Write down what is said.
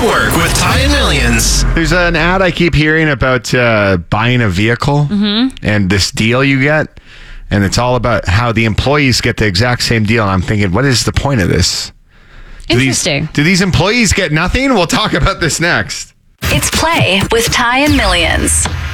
Network with Ty and Millions. There's an ad I keep hearing about buying a vehicle and this deal you get. And it's all about how the employees get the exact same deal. And I'm thinking, what is the point of this? Interesting. Do these employees get nothing? We'll talk about this next. It's Play with Ty and Millions.